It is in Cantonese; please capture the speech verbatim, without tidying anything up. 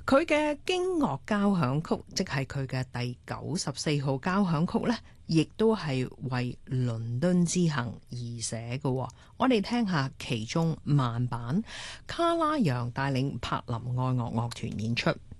佢嘅經樂交響曲，即係佢嘅第九十四號交響曲呢，亦都係為倫敦之行而寫嘅。我哋聽下其中慢版，卡拉揚帶領柏林愛樂樂團演出。